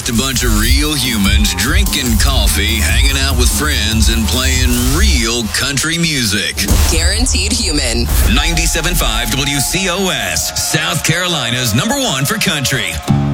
Just a bunch of real humans drinking coffee, hanging out with friends, and playing real country music. Guaranteed Human. 97.5 WCOS, South Carolina's #1 for country.